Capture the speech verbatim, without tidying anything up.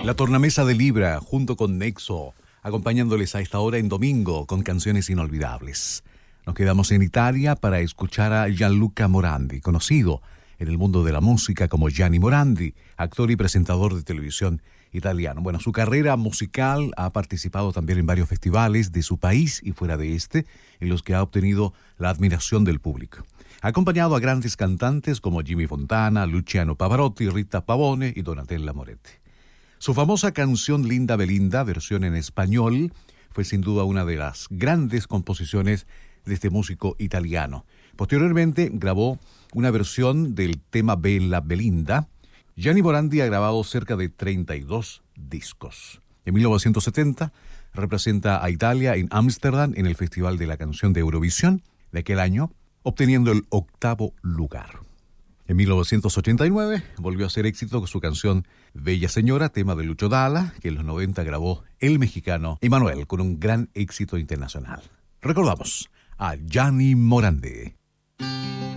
La tornamesa de Libra, junto con Nexo, acompañándoles a esta hora en domingo con canciones inolvidables. Nos quedamos en Italia para escuchar a Gianluca Morandi, conocido en el mundo de la música como Gianni Morandi, actor y presentador de televisión italiano. Bueno, su carrera musical ha participado también en varios festivales de su país y fuera de este, en los que ha obtenido la admiración del público. Ha acompañado a grandes cantantes como Jimmy Fontana, Luciano Pavarotti, Rita Pavone y Donatella Moretti. Su famosa canción Linda Belinda, versión en español, fue sin duda una de las grandes composiciones de este músico italiano. Posteriormente grabó una versión del tema Bella Belinda. Gianni Morandi ha grabado cerca de treinta y dos discos. En mil novecientos setenta representa a Italia en Ámsterdam en el Festival de la Canción de Eurovisión de aquel año, obteniendo el octavo lugar. En mil novecientos ochenta y nueve volvió a hacer éxito con su canción Bella Señora, tema de Lucho Dalla, que en los noventa grabó el mexicano Emmanuel con un gran éxito internacional. Recordamos a Gianni Morandi.